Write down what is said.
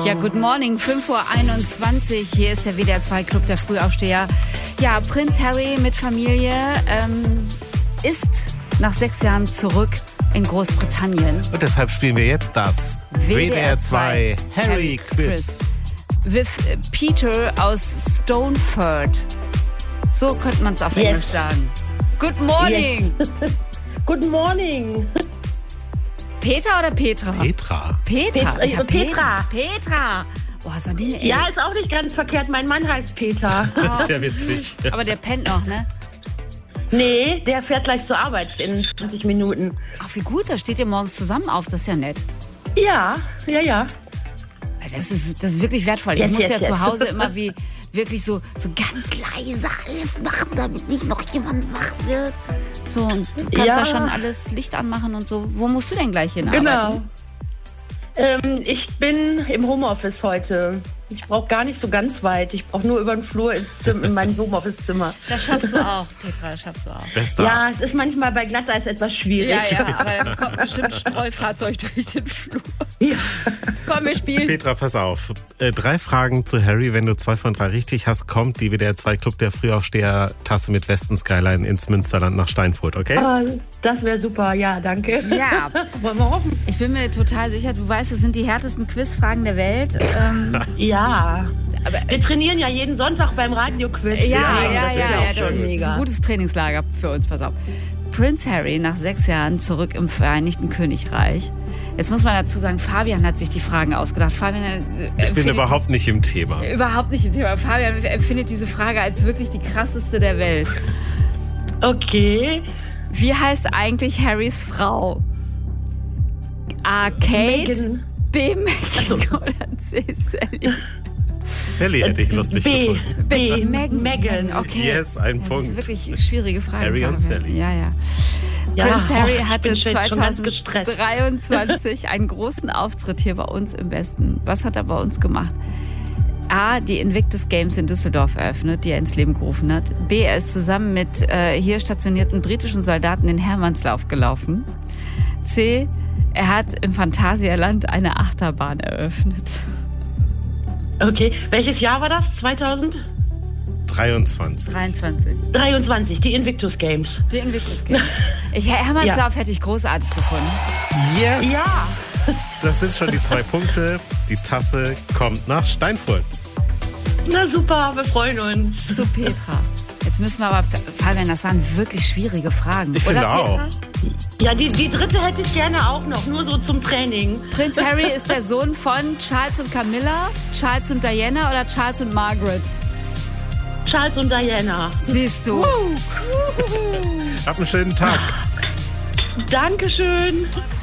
Ja, good morning, 5:21 Uhr. Hier ist der WDR 2 Club der Frühaufsteher. Ja, Prinz Harry mit Familie ist nach 6 Jahren zurück in Großbritannien. Und deshalb spielen wir jetzt das WDR 2 Harry Quiz. With Peter aus Stoneford. So könnte man es auf Englisch sagen. Good morning. Yes. Good morning. Peter oder Petra? Petra. Ich hab Petra. Petra. Oh, Sabine, ey. Ja, ist auch nicht ganz verkehrt. Mein Mann heißt Peter. Das ist ja witzig. Aber der pennt noch, ne? Nee, der fährt gleich zur Arbeit in 20 Minuten. Ach, wie gut, da steht ihr morgens zusammen auf. Das ist ja nett. Ja. Das ist wirklich wertvoll. Ich Jetzt, muss jetzt, ja jetzt. zu Hause immer wirklich so ganz leise alles machen, damit nicht noch jemand wach wird. So, und du kannst ja schon alles Licht anmachen und so. Wo musst du denn gleich hinarbeiten? Genau. Ich bin im Homeoffice heute. Ich brauche gar nicht so ganz weit. Ich brauche nur über den Flur in mein Homeoffice-Zimmer. Das schaffst du auch, Petra, das schaffst du auch. Bester. Ja, es ist manchmal bei Glatteis etwas schwierig. Ja, aber da kommt bestimmt Streufahrzeug durch den Flur. Ja. Komm, wir spielen. Petra, pass auf. 3 Fragen zu Harry. Wenn du 2 von 3 richtig hast, kommt die WDR 2 Club der Frühaufsteher-Tasse mit Westen Skyline ins Münsterland nach Steinfurt, okay? Das wäre super, ja, danke. Ja. Wollen wir hoffen? Ich bin mir total sicher, du weißt, es sind die härtesten Quizfragen der Welt. Ja. Aber Wir trainieren ja jeden Sonntag beim Radio-Quiz. Das ist ein gutes Trainingslager für uns, pass auf. Prinz Harry nach 6 Jahren zurück im Vereinigten Königreich. Jetzt muss man dazu sagen, Fabian hat sich die Fragen ausgedacht. Ich bin überhaupt nicht im Thema. Überhaupt nicht im Thema. Fabian empfindet diese Frage als wirklich die krasseste der Welt. Okay. Wie heißt eigentlich Harrys Frau? A. Kate, Meghan. B. Meghan oder C. Sally? Sally hätte ich lustig gefunden. Meghan. Okay. Yes, ein Das Punkt. ist wirklich eine schwierige Frage. Harry und Sally. Ja. Ja, Prinz Harry ich hatte bin schon ganz gestresst. 2023 einen großen Auftritt hier bei uns im Westen. Was hat er bei uns gemacht? A, die Invictus Games in Düsseldorf eröffnet, die er ins Leben gerufen hat. B, er ist zusammen mit hier stationierten britischen Soldaten den Hermannslauf gelaufen. C, er hat im Phantasialand eine Achterbahn eröffnet. Okay, welches Jahr war das? 23. 23, die Invictus Games. Die Invictus Games. Hermannslauf hätte ich großartig gefunden. Yes! Ja. Das sind schon die 2 Punkte. Die Tasse kommt nach Steinfurt. Na super, wir freuen uns. Zu Petra. Jetzt müssen wir aber, Fabian, das waren wirklich schwierige Fragen. Ich oder, finde auch. Petra? Ja, die dritte hätte ich gerne auch noch, nur so zum Training. Prinz Harry ist der Sohn von Charles und Camilla, Charles und Diana oder Charles und Margaret? Charles und Diana. Siehst du. Hab einen schönen Tag. Dankeschön.